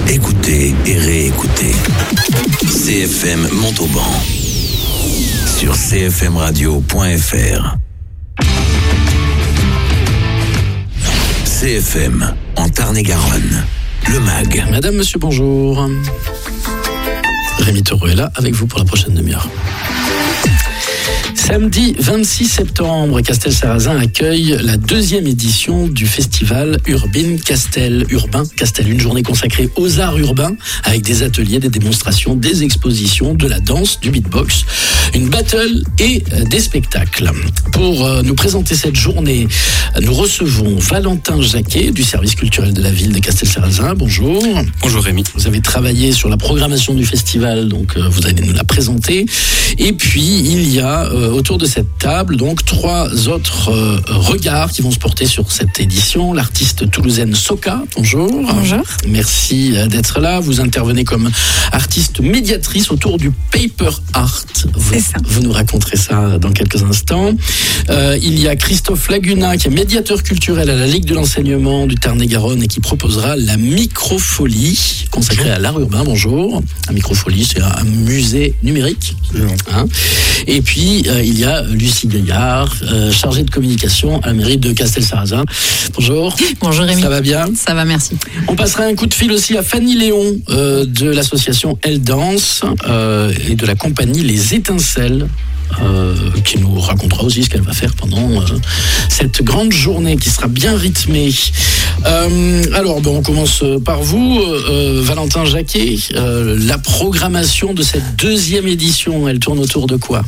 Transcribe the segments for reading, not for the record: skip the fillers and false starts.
Écoutez et réécoutez. CFM Montauban sur cfmradio.fr. CFM en Tarn-et-Garonne. Le MAG. Madame, monsieur, bonjour. Rémi Taureau est là avec vous pour la prochaine demi-heure. Samedi 26 septembre, Castel-Sarrazin accueille la 2e édition du festival Urbain Castel. Une journée consacrée aux arts urbains avec des ateliers, des démonstrations, des expositions, de la danse, du beatbox, une battle et des spectacles. Pour nous présenter cette journée, nous recevons Valentin Jacquet du service culturel de la ville de Castel-Sarrazin. Bonjour. Bonjour Rémi. Vous avez travaillé sur la programmation du festival, donc vous allez nous la présenter. Et puis il y a autour de cette table, donc 3 autres regards qui vont se porter sur cette édition. L'artiste toulousaine Soka, bonjour. Bonjour. Merci d'être là. Vous intervenez comme artiste médiatrice autour du paper art. C'est ça. Vous nous raconterez ça dans quelques instants. Il y a Christophe Laguna qui est médiateur culturel à la Ligue de l'enseignement du Tarn-et-Garonne et qui proposera la Microfolie consacrée à l'art urbain. Bonjour. La Microfolie, c'est un musée numérique. Hein. Et puis, il y a Lucie Gaillard, chargée de communication à la mairie de Castel-Sarrazin. Bonjour. Bonjour Rémi. Ça va bien ? Ça va, merci. On passera un coup de fil aussi à Fanny Léon de l'association Elle Danse et de la compagnie Les Étincelles. Qui nous racontera aussi ce qu'elle va faire pendant cette grande journée qui sera bien rythmée. Alors, on commence par vous, Valentin Jacquet. La programmation de cette 2e édition, elle tourne autour de quoi ?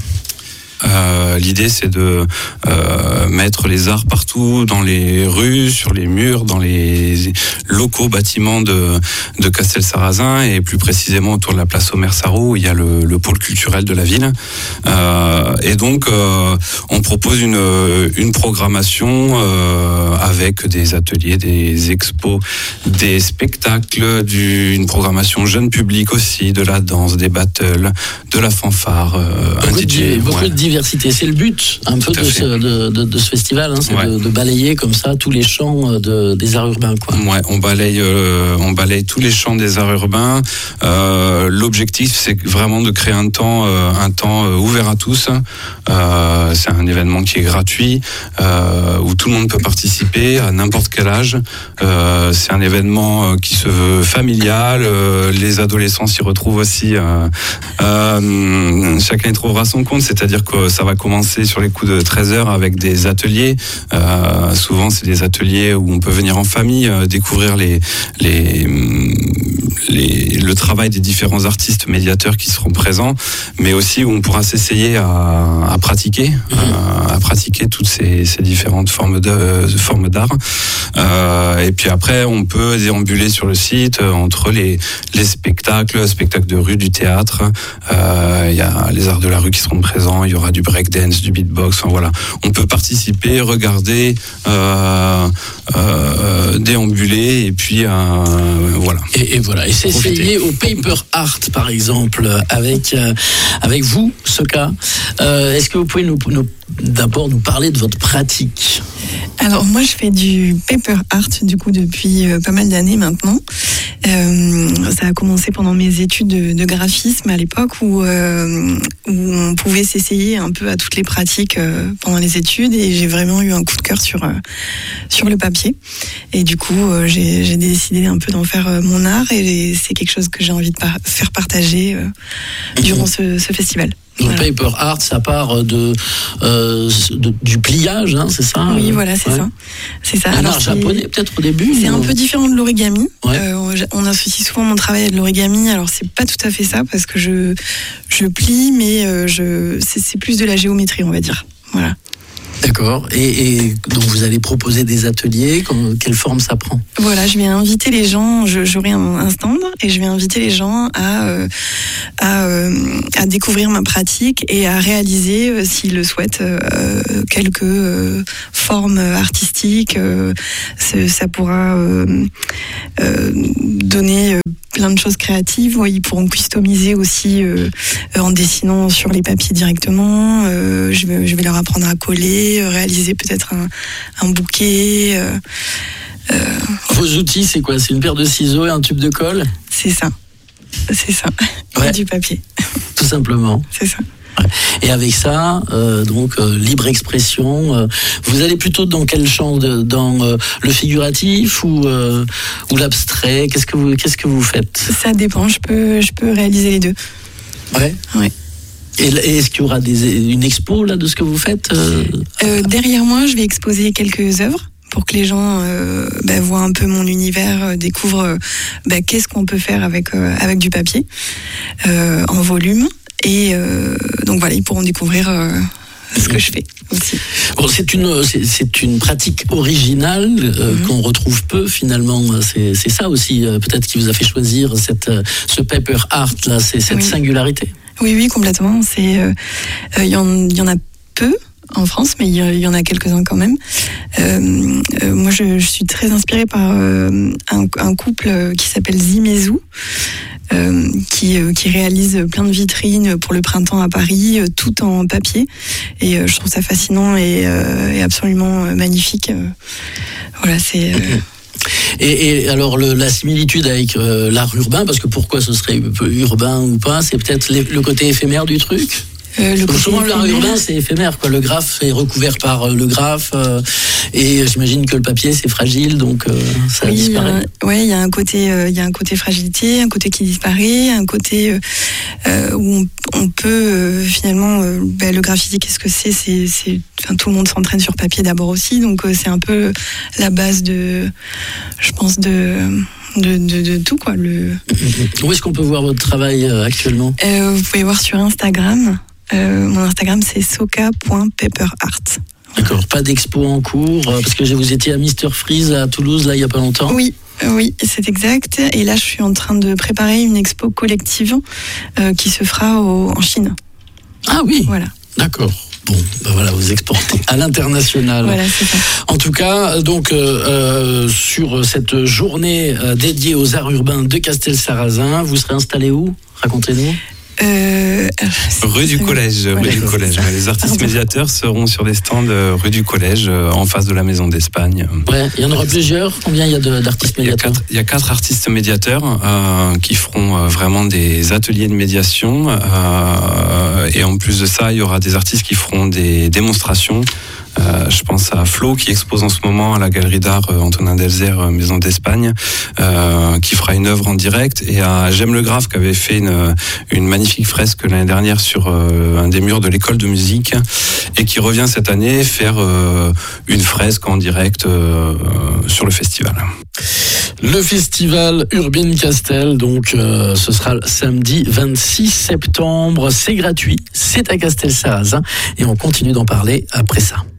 L'idée, c'est de mettre les arts partout, dans les rues, sur les murs, dans les locaux bâtiments de Castel-Sarrazin et plus précisément autour de la place Omer-Sarraut où il y a le pôle culturel de la ville. Et donc, on propose une programmation avec des ateliers, des expos, des spectacles, une programmation jeune public aussi, de la danse, des battles, de la fanfare, un DJ. Beaucoup de diversité, c'est le but un peu de ce festival, hein, c'est de balayer comme ça tous les champs des arts urbains, quoi. Ouais, on balaye tous les champs des arts urbains. L'objectif, c'est vraiment de créer un temps ouvert à tous. C'est un événement qui est gratuit, où tout le monde peut participer à n'importe quel âge. C'est un événement qui se veut familial. Les adolescents s'y retrouvent aussi. Chacun y trouvera son compte, c'est-à-dire que ça va commencer sur les coups de 13h avec des ateliers. Souvent, c'est des ateliers où on peut venir en famille, découvrir le travail des différents artistes médiateurs qui seront présents, mais aussi où on pourra s'essayer à pratiquer toutes ces différentes formes d'art. Et puis après, on peut déambuler sur le site entre les spectacles de rue, du théâtre. Il y a les arts de la rue qui seront présents. Il y aura du breakdance, du beatbox. Enfin, voilà, on peut participer, regarder, déambuler et puis voilà. Et voilà. Et c'est essayé au paper art, par exemple, avec vous, Soka. Est-ce que vous pouvez d'abord nous parler de votre pratique ? Alors moi je fais du paper art du coup depuis pas mal d'années maintenant. Ça a commencé pendant mes études de graphisme à l'époque où on pouvait s'essayer un peu à toutes les pratiques pendant les études et j'ai vraiment eu un coup de cœur sur le papier et du coup j'ai décidé un peu d'en faire mon art et c'est quelque chose que j'ai envie de faire partager durant ce festival. Donc voilà. Paper art, ça part du pliage, hein, c'est ça ? Oui, voilà, c'est ça. C'est ça. Un art japonais, peut-être au début. C'est un peu différent de l'origami. Ouais. On associe souvent mon travail à de l'origami. Alors c'est pas tout à fait ça parce que je plie, mais c'est plus de la géométrie, on va dire. Voilà. D'accord. Et donc vous allez proposer des ateliers. Quelle forme ça prend ? Voilà, je vais inviter les gens. J'aurai un stand et je vais inviter les gens à découvrir ma pratique et à réaliser, s'ils le souhaitent, quelques formes artistiques. Ça pourra donner plein de choses créatives. Ouais, ils pourront customiser aussi en dessinant sur les papiers directement. Je vais leur apprendre à coller, réaliser peut-être un bouquet. Vos outils, c'est quoi? C'est une paire de ciseaux et un tube de colle? C'est ça. Ouais. Et du papier. Tout simplement. C'est ça. Et avec ça, libre expression, vous allez plutôt dans quel champ? Dans le figuratif ou l'abstrait? Qu'est-ce que vous faites? Ça dépend, je peux réaliser les deux. Ouais. Et est-ce qu'il y aura une expo là de ce que vous faites? Derrière moi, je vais exposer quelques œuvres pour que les gens voient un peu mon univers, découvrent qu'est-ce qu'on peut faire avec du papier en volume. Et donc voilà, ils pourront découvrir ce que je fais aussi. Bon, c'est une pratique originale qu'on retrouve peu finalement. C'est ça aussi peut-être qui vous a fait choisir ce paper art là, c'est cette singularité. Oui, complètement. Il y en a peu en France, mais il y en a quelques-uns quand même. Moi, je suis très inspirée par un couple qui s'appelle Zimezou, qui réalise plein de vitrines pour le printemps à Paris, tout en papier. Et je trouve ça fascinant et absolument magnifique. Voilà, c'est... Et alors la similitude avec l'art urbain, parce que pourquoi ce serait urbain ou pas, c'est peut-être le côté éphémère du truc. Souvent l'art urbain c'est éphémère, quoi. Le graphe est recouvert par le graphe et j'imagine que le papier c'est fragile, donc ça disparaît. Il y a un côté fragilité, un côté qui disparaît, un côté où on peut finalement le graffiti, qu'est-ce que c'est tout le monde s'entraîne sur papier d'abord aussi, donc c'est un peu la base de tout, quoi. Où est-ce qu'on peut voir votre travail actuellement? Vous pouvez voir sur Instagram. Mon Instagram c'est soka.paperart. D'accord, pas d'expo en cours, parce que vous étiez à Mr Freeze à Toulouse là il y a pas longtemps. Oui, c'est exact. Et là je suis en train de préparer une expo collective qui se fera en Chine. Ah oui. Voilà. D'accord. Bon, voilà, vous exportez à l'international. Voilà, c'est ça. En tout cas, donc sur cette journée dédiée aux arts urbains de Castelsarrasin, vous serez installé où? Racontez-nous. Rue du Collège. Les artistes médiateurs seront sur des stands rue du Collège, en face de la Maison d'Espagne. Ouais, il y en aura plusieurs. Combien il y a d'artistes médiateurs? Il y a 4 artistes médiateurs qui feront vraiment des ateliers de médiation. Et en plus de ça, il y aura des artistes qui feront des démonstrations. Je pense à Flo qui expose en ce moment à la galerie d'art Antonin Delzert, Maison d'Espagne, qui fera une œuvre en direct, et à J'aime le Graphe qui avait fait une magnifique fresque l'année dernière sur un des murs de l'école de musique et qui revient cette année faire une fresque en direct sur le festival. Le festival Urbine Castel, donc ce sera samedi 26 septembre, c'est gratuit, c'est à Castelsarrasin et on continue d'en parler après ça.